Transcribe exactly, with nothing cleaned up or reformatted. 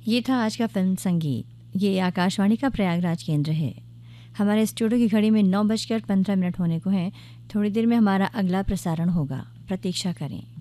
ये था आज का फिल्म संगीत। ये आकाशवाणी का प्रयागराज केंद्र है। हमारे स्टूडियो की घड़ी में नौ बजकर पंद्रह मिनट होने को हैं। थोड़ी देर में हमारा अगला प्रसारण होगा, प्रतीक्षा करें।